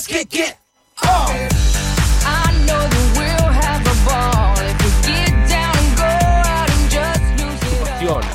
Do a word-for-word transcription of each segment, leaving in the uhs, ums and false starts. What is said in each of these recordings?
Let's kick it off. I know that we'll have a ball if we get down and go out and just lose it all.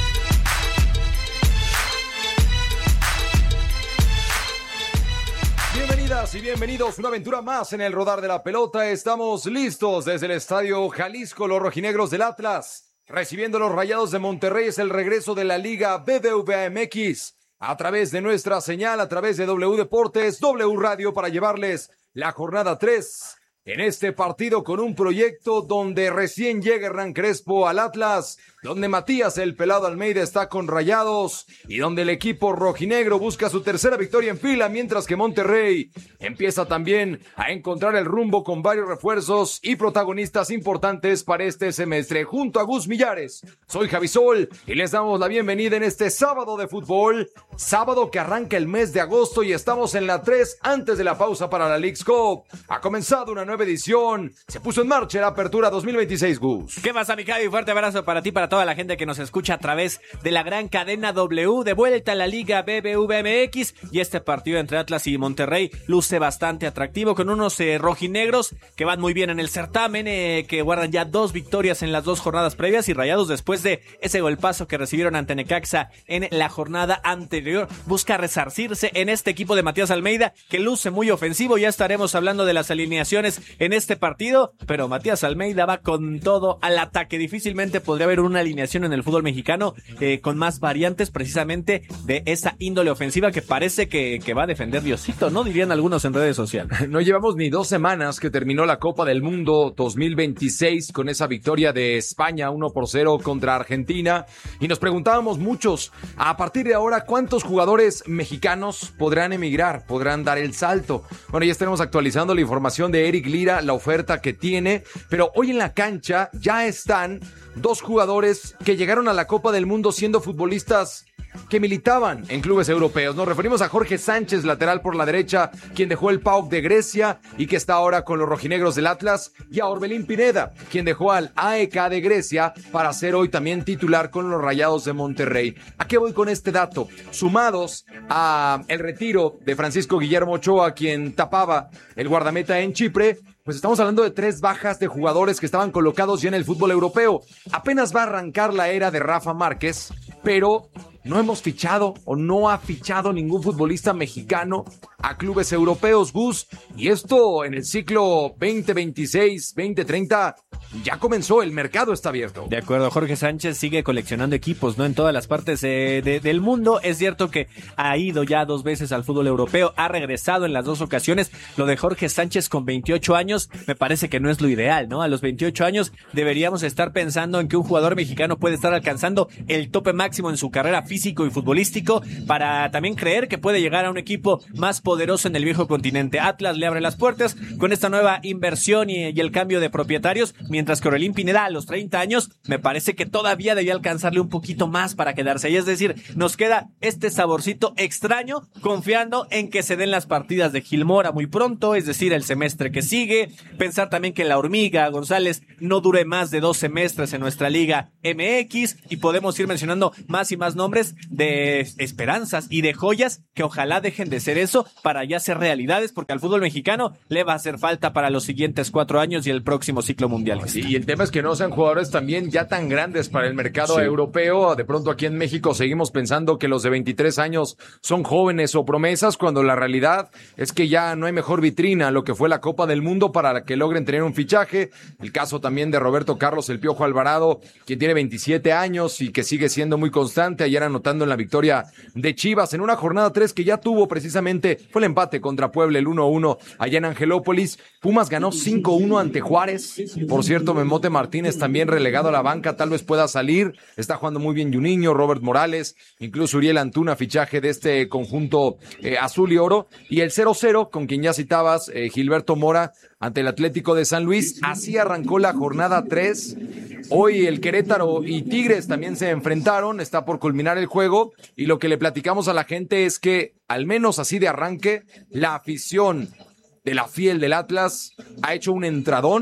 Bienvenidas y bienvenidos, una aventura más en el rodar de la pelota. Estamos listos desde el Estadio Jalisco, los rojinegros del Atlas, recibiendo los Rayados de Monterrey. Es el regreso de la Liga B B V A M X a través de nuestra señal, a través de W Deportes, W Radio, para llevarles la jornada tres en este partido con un proyecto donde recién llega Hernán Crespo al Atlas, donde Matías el Pelado Almeida está con Rayados y donde el equipo rojinegro busca su tercera victoria en fila, mientras que Monterrey empieza también a encontrar el rumbo con varios refuerzos y protagonistas importantes para este semestre. Junto a Gus Millares, soy Javi Sol y les damos la bienvenida en este sábado de fútbol, sábado que arranca el mes de agosto y estamos en la tres antes de la pausa para la Leagues Cup. Ha comenzado una nueva edición, se puso en marcha la apertura dos mil veintiséis, Gus. ¿Qué pasa, mi Javi? Fuerte abrazo para ti, para toda la gente que nos escucha a través de la gran cadena W. De vuelta a la Liga B B V A M X y este partido entre Atlas y Monterrey luce bastante atractivo con unos eh, rojinegros que van muy bien en el certamen, eh, que guardan ya dos victorias en las dos jornadas previas, y Rayados, después de ese golpazo que recibieron ante Necaxa en la jornada anterior, busca resarcirse en este equipo de Matías Almeida, que luce muy ofensivo. Ya estaremos hablando de las alineaciones en este partido, pero Matías Almeida va con todo al ataque. Difícilmente podría haber una alineación en el fútbol mexicano eh, con más variantes precisamente de esa índole ofensiva que parece que, que va a defender Diosito, ¿no? Dirían algunos en redes sociales. No llevamos ni dos semanas que terminó la Copa del Mundo dos mil veintiséis con esa victoria de España uno por cero contra Argentina, y nos preguntábamos muchos, a partir de ahora, ¿cuántos jugadores mexicanos podrán emigrar, podrán dar el salto? Bueno, ya estaremos actualizando la información de Eric Lira, la oferta que tiene, pero hoy en la cancha ya están dos jugadores que llegaron a la Copa del Mundo siendo futbolistas que militaban en clubes europeos. Nos referimos a Jorge Sánchez, lateral por la derecha, quien dejó el P A O K de Grecia y que está ahora con los rojinegros del Atlas, y a Orbelín Pineda, quien dejó al A E K de Grecia para ser hoy también titular con los Rayados de Monterrey. ¿A qué voy con este dato? Sumados a el retiro de Francisco Guillermo Ochoa, quien tapaba el guardameta en Chipre, pues estamos hablando de tres bajas de jugadores que estaban colocados ya en el fútbol europeo. Apenas va a arrancar la era de Rafa Márquez, pero no hemos fichado o no ha fichado ningún futbolista mexicano a clubes europeos, Gus, y esto en el ciclo veinte veintiséis veinte treinta ya comenzó, el mercado está abierto. De acuerdo, Jorge Sánchez sigue coleccionando equipos, ¿no? En todas las partes eh, de, del mundo. Es cierto que ha ido ya dos veces al fútbol europeo, ha regresado en las dos ocasiones. Lo de Jorge Sánchez con veintiocho años me parece que no es lo ideal, ¿no? A los veintiocho años deberíamos estar pensando en que un jugador mexicano puede estar alcanzando el tope máximo en su carrera físico y futbolístico para también creer que puede llegar a un equipo más poderoso en el viejo continente. Atlas le abre las puertas con esta nueva inversión y, y el cambio de propietarios, mientras que Orbelín Pineda a los treinta años me parece que todavía debía alcanzarle un poquito más para quedarse ahí. Es decir, nos queda este saborcito extraño confiando en que se den las partidas de Gilmora muy pronto, es decir, el semestre que sigue. Pensar también que la hormiga González no dure más de dos semestres en nuestra Liga M X, y podemos ir mencionando más y más nombres de esperanzas y de joyas que ojalá dejen de ser eso para ya ser realidades, porque al fútbol mexicano le va a hacer falta para los siguientes cuatro años y el próximo ciclo mundial. Sí, y el tema es que no sean jugadores también ya tan grandes para el mercado sí. europeo. De pronto aquí en México seguimos pensando que los de veintitrés años son jóvenes o promesas, cuando la realidad es que ya no hay mejor vitrina lo que fue la Copa del Mundo para que logren tener un fichaje. El caso también de Roberto Carlos El Piojo Alvarado, quien tiene veintisiete años y que sigue siendo muy constante, ayer anotando en la victoria de Chivas en una jornada tres que ya tuvo precisamente, fue el empate contra Puebla, el uno uno allá en Angelópolis. Pumas ganó cinco uno ante Juárez. Por cierto, Memote Martínez también relegado a la banca, tal vez pueda salir. Está jugando muy bien Juninho, Robert Morales, incluso Uriel Antuna, fichaje de este conjunto eh, azul y oro. Y el cero cero, con quien ya citabas, eh, Gilberto Mora, ante el Atlético de San Luis. Así arrancó la jornada tres. Hoy el Querétaro y Tigres también se enfrentaron, está por culminar el juego, y lo que le platicamos a la gente es que, al menos así de arranque, la afición de la fiel del Atlas ha hecho un entradón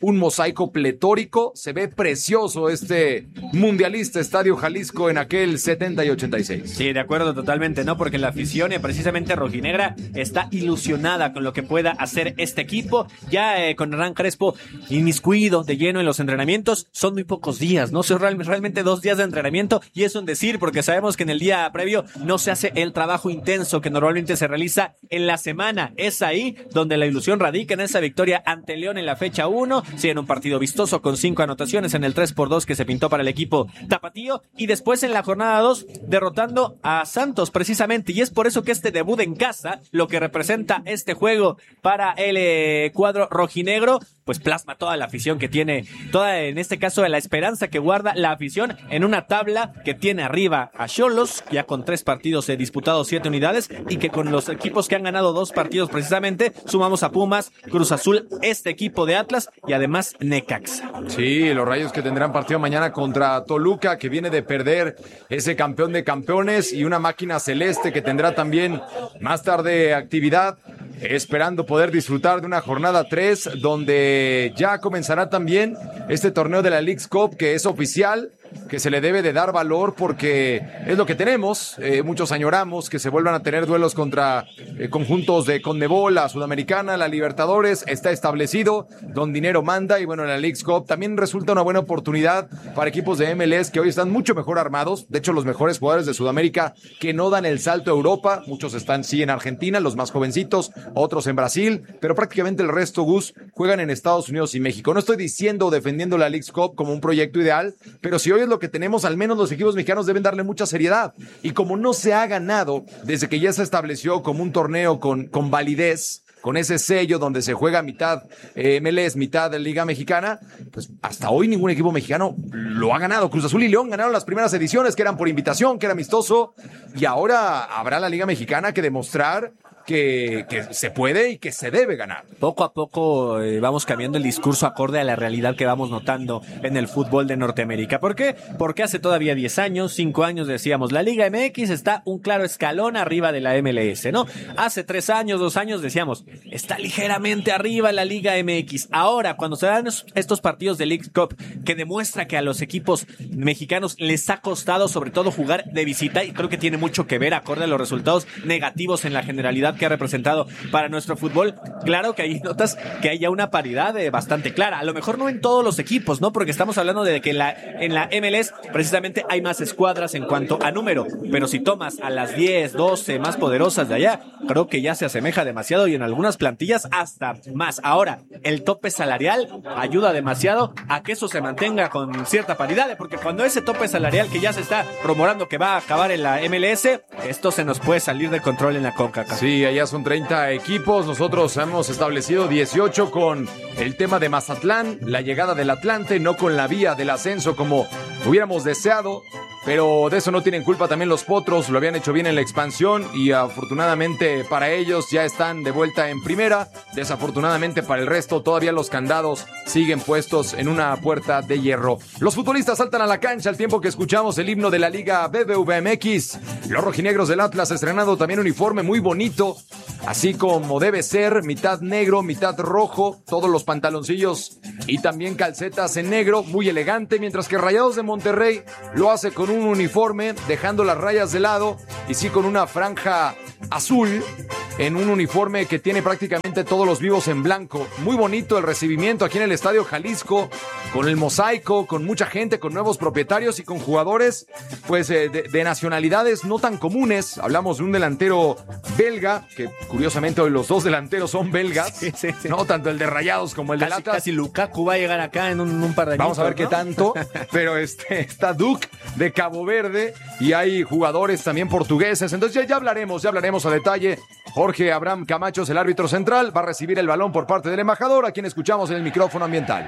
un mosaico pletórico. Se ve precioso este mundialista Estadio Jalisco en aquel setenta y ochenta y seis. Sí, de acuerdo totalmente, ¿no? Porque la afición, eh, precisamente rojinegra, está ilusionada con lo que pueda hacer este equipo. Ya eh, con Hernán Crespo inmiscuido de lleno en los entrenamientos, son muy pocos días, ¿no? Son real, realmente dos días de entrenamiento, y es un decir, porque sabemos que en el día previo no se hace el trabajo intenso que normalmente se realiza en la semana. Es ahí donde la ilusión radica, en esa victoria ante León en la fecha uno, sí, en un partido vistoso con cinco anotaciones en el tres por dos que se pintó para el equipo tapatío, y después en la jornada dos derrotando a Santos precisamente, y es por eso que este debut en casa, lo que representa este juego para el eh, cuadro rojinegro, pues plasma toda la afición que tiene, toda en este caso la esperanza que guarda la afición en una tabla que tiene arriba a Xolos, ya con tres partidos eh, disputados, siete unidades, y que con los equipos que han ganado dos partidos precisamente, sumamos a Pumas, Cruz Azul, este equipo de Atlas y además Necaxa. Sí, los Rayos que tendrán partido mañana contra Toluca, que viene de perder ese campeón de campeones, y una máquina celeste que tendrá también más tarde actividad, esperando poder disfrutar de una jornada tres, donde ya comenzará también este torneo de la Leagues Cup, que es oficial, que se le debe de dar valor porque es lo que tenemos. Eh, muchos añoramos que se vuelvan a tener duelos contra eh, conjuntos de Conmebol, la Sudamericana, la Libertadores. Está establecido, don dinero manda, y bueno, la Leagues Cup también resulta una buena oportunidad para equipos de M L S que hoy están mucho mejor armados. De hecho, los mejores jugadores de Sudamérica que no dan el salto a Europa, muchos están sí en Argentina, los más jovencitos, otros en Brasil, pero prácticamente el resto, Gus, juegan en Estados Unidos y México. No estoy diciendo o defendiendo la Leagues Cup como un proyecto ideal, pero si hoy es lo que tenemos, al menos los equipos mexicanos deben darle mucha seriedad. Y como no se ha ganado desde que ya se estableció como un torneo con, con validez, con ese sello donde se juega mitad eh, M L S, mitad de Liga Mexicana, pues hasta hoy ningún equipo mexicano lo ha ganado. Cruz Azul y León ganaron las primeras ediciones, que eran por invitación, que era amistoso, y ahora habrá la Liga Mexicana que demostrar Que, que se puede y que se debe ganar. Poco a poco eh, vamos cambiando el discurso acorde a la realidad que vamos notando en el fútbol de Norteamérica. ¿Por qué? Porque hace todavía diez años, cinco años decíamos, la Liga M X está un claro escalón arriba de la M L S, ¿no? Hace tres años, dos años decíamos, está ligeramente arriba la Liga M X. Ahora, cuando se dan estos partidos de League Cup, que demuestra que a los equipos mexicanos les ha costado sobre todo jugar de visita, y creo que tiene mucho que ver acorde a los resultados negativos en la generalidad que ha representado para nuestro fútbol. Claro que ahí notas que hay ya una paridad eh, bastante clara, a lo mejor no en todos los equipos, ¿no? Porque estamos hablando de que la, en la M L S precisamente hay más escuadras en cuanto a número, pero si tomas a las diez, doce más poderosas de allá, creo que ya se asemeja demasiado, y en algunas plantillas hasta más. Ahora, el tope salarial ayuda demasiado a que eso se mantenga con cierta paridad, porque cuando ese tope salarial que ya se está rumorando que va a acabar en la M L S, esto se nos puede salir de control en la CONCACAF. Sí, allá son treinta equipos, nosotros hemos establecido dieciocho con el tema de Mazatlán, la llegada del Atlante, no con la vía del ascenso como hubiéramos deseado. Pero de eso no tienen culpa también los Potros, lo habían hecho bien en la expansión y afortunadamente para ellos ya están de vuelta en primera. Desafortunadamente para el resto todavía los candados siguen puestos en una puerta de hierro. Los futbolistas saltan a la cancha al tiempo que escuchamos el himno de la Liga B B V M X. Los rojinegros del Atlas estrenando también uniforme muy bonito, así como debe ser, mitad negro, mitad rojo, todos los pantaloncillos y también calcetas en negro, muy elegante, mientras que Rayados de Monterrey lo hace con un uniforme, dejando las rayas de lado y sí con una franja azul en un uniforme que tiene prácticamente todos los vivos en blanco. Muy bonito el recibimiento aquí en el Estadio Jalisco, con el mosaico, con mucha gente, con nuevos propietarios y con jugadores pues eh, de, de nacionalidades no tan comunes. Hablamos de un delantero belga, que curiosamente hoy los dos delanteros son belgas, sí, sí, sí. No tanto el de Rayados como el de Atlas. Casi Lukaku va a llegar acá en un, un par de años. Vamos a ver, ¿no?, qué tanto, pero este está Duke de Cabo Verde y hay jugadores también portugueses. Entonces ya, ya hablaremos, ya hablaremos a detalle. Jorge Abraham Camacho es el árbitro central, va a recibir el balón por parte del embajador, a quien escuchamos en el micrófono ambiental.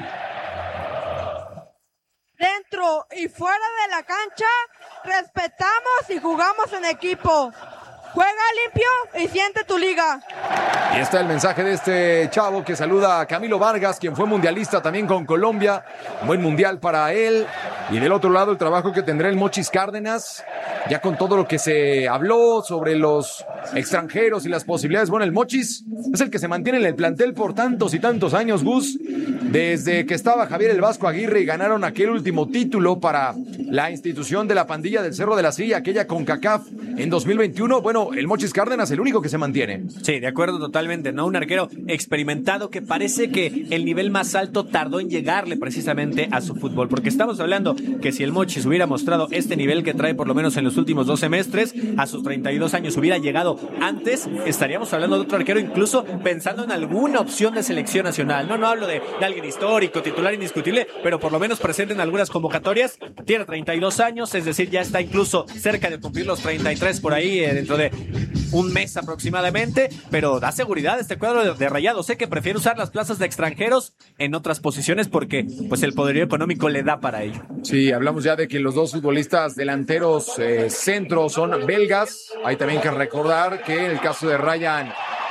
Dentro y fuera de la cancha, respetamos y jugamos en equipo. Juega limpio y siente tu liga. Y está el mensaje de este chavo que saluda a Camilo Vargas, quien fue mundialista también con Colombia. Buen mundial para él. Y del otro lado el trabajo que tendrá el Mochis Cárdenas, ya con todo lo que se habló sobre los extranjeros y las posibilidades. Bueno, el Mochis es el que se mantiene en el plantel por tantos y tantos años, Gus. Desde que estaba Javier el Vasco Aguirre y ganaron aquel último título para la institución de la pandilla del Cerro de la Silla, aquella CONCACAF en dos mil veintiuno. Bueno, el Mochis Cárdenas, el único que se mantiene. Sí, de acuerdo totalmente, ¿no? Un arquero experimentado que parece que el nivel más alto tardó en llegarle precisamente a su fútbol, porque estamos hablando que si el Mochis hubiera mostrado este nivel que trae por lo menos en los últimos dos semestres, a sus treinta y dos años hubiera llegado antes, estaríamos hablando de otro arquero, incluso pensando en alguna opción de selección nacional. No, no hablo de, de alguien histórico, titular indiscutible, pero por lo menos presente en algunas convocatorias. Tiene treinta y dos años, es decir, ya está incluso cerca de cumplir los treinta y tres por ahí, eh, dentro de un mes aproximadamente, pero da seguridad este cuadro de, de Rayados. Sé que prefiere usar las plazas de extranjeros en otras posiciones porque pues el poderío económico le da para ello. Sí, hablamos ya de que los dos futbolistas delanteros eh, centros son belgas. Hay también que recordar que en el caso de Ryan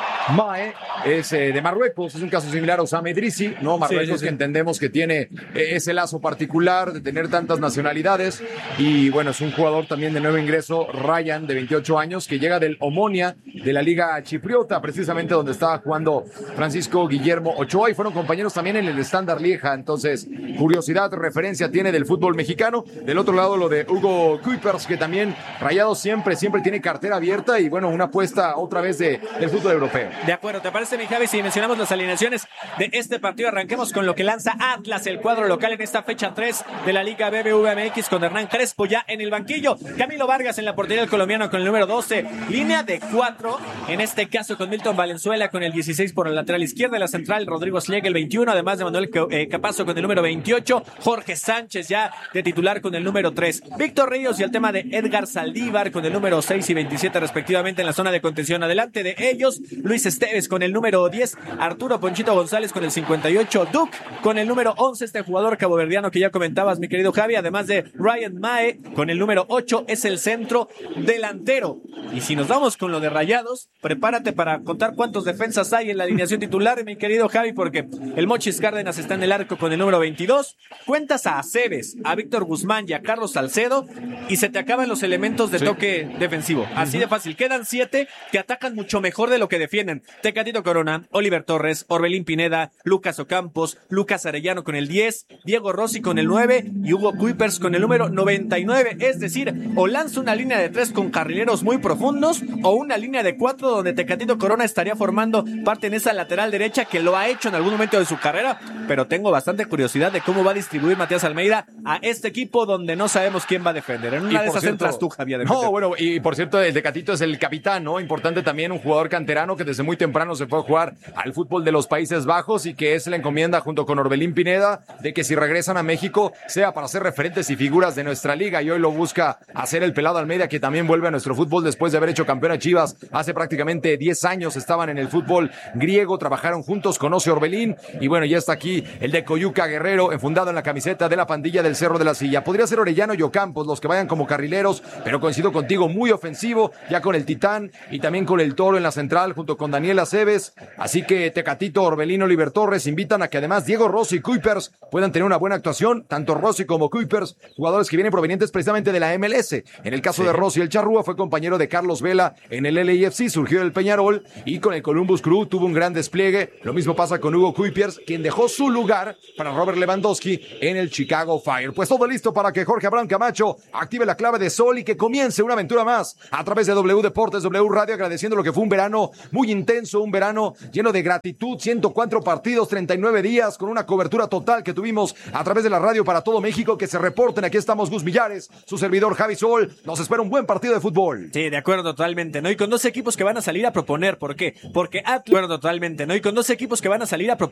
Mae es eh, de Marruecos, es un caso similar a Osama Idrissi, ¿no? Marruecos, sí, sí, sí. Que entendemos que tiene eh, ese lazo particular de tener tantas nacionalidades y bueno, es un jugador también de nuevo ingreso, Ryan, de veintiocho años, que llega del Omonia de la Liga Chipriota, precisamente donde estaba jugando Francisco Guillermo Ochoa y fueron compañeros también en el Standard Lieja. Entonces, curiosidad, referencia tiene del fútbol mexicano. Del otro lado, lo de Hugo Kuipers, que también Rayados siempre, siempre tiene cartera abierta y bueno, una apuesta otra vez de, del fútbol europeo. De acuerdo, ¿te parece, mi Javi? Si mencionamos las alineaciones de este partido, arranquemos con lo que lanza Atlas, el cuadro local en esta fecha tres de la Liga B B V M X, con Hernán Crespo ya en el banquillo, Camilo Vargas en la portería del colombiano con el número doce, línea de cuatro, en este caso con Milton Valenzuela con el dieciséis por la lateral izquierda, la central Rodrigo Slieg el veintiuno, además de Manuel Capazo con el número veintiocho, Jorge Sánchez ya de titular con el número tres, Víctor Ríos y el tema de Edgar Saldívar con el número seis y veintisiete respectivamente en la zona de contención. Adelante de ellos, Luis Esteves con el número diez, Arturo Ponchito González con el cincuenta y ocho, Duke con el número once, este jugador caboverdiano que ya comentabas, mi querido Javi, además de Ryan Mae con el número ocho, es el centro delantero. Y si nos vamos con lo de Rayados, prepárate para contar cuántos defensas hay en la alineación titular, mi querido Javi, porque el Mochis Cárdenas está en el arco con el número veintidós, cuentas a Aceves, a Víctor Guzmán y a Carlos Salcedo y se te acaban los elementos de sí. toque defensivo, así uh-huh. de fácil, quedan siete que atacan mucho mejor de lo que defienden. Tecatito Corona, Oliver Torres, Orbelín Pineda, Lucas Ocampos, Lucas Arellano con el diez, Diego Rossi con el nueve y Hugo Kuipers con el número noventa y nueve, es decir, o lanza una línea de tres con carrileros muy profundos o una línea de cuatro donde Tecatito Corona estaría formando parte en esa lateral derecha que lo ha hecho en algún momento de su carrera, pero tengo bastante curiosidad de cómo va a distribuir Matías Almeida a este equipo donde no sabemos quién va a defender. En una de esas cierto, entras tú, Javier. No, bueno, y por cierto, el Tecatito es el capitán, ¿no? Importante también, un jugador canterano que desde muy temprano se fue a jugar al fútbol de los Países Bajos y que es la encomienda junto con Orbelín Pineda de que si regresan a México sea para ser referentes y figuras de nuestra liga, y hoy lo busca hacer el Pelado Almeida, que también vuelve a nuestro fútbol después de haber hecho campeón a Chivas hace prácticamente diez años. Estaban en el fútbol griego, trabajaron juntos, conoce a Orbelín y bueno, ya está aquí el de Coyuca Guerrero, enfundado en la camiseta de la pandilla del Cerro de la Silla. Podría ser Orellano y Ocampos los que vayan como carrileros, pero coincido contigo, muy ofensivo, ya con el Titán y también con el Toro en la central junto con Daniel Aceves. Así que Tecatito, Orbelín, Oliver Torres invitan a que además Diego Rossi y Kuipers puedan tener una buena actuación, tanto Rossi como Kuipers, jugadores que vienen provenientes precisamente de la M L S. En el caso sí. de Rossi, el Charrúa fue compañero de Carlos Vela en el L A F C, surgió del Peñarol y con el Columbus Crew tuvo un gran despliegue. Lo mismo pasa con Hugo Kuipers, quien dejó su lugar para Robert Lewandowski en el Chicago Fire. Pues todo listo para que Jorge Abraham Camacho active la clave de sol y que comience una aventura más a través de W Deportes, W Radio, agradeciendo lo que fue un verano muy intenso, un verano lleno de gratitud, ciento cuatro partidos, treinta y nueve días, con una cobertura total que tuvimos a través de la radio para todo México. Que se reporten, aquí estamos Gus Millares, su servidor Javi Sol, nos espera un buen partido de fútbol. Sí, de acuerdo totalmente, ¿no? Y con dos equipos que van a salir a proponer, ¿por qué? Porque Atlas, de acuerdo totalmente, ¿no? Y con dos equipos que van a salir a proponer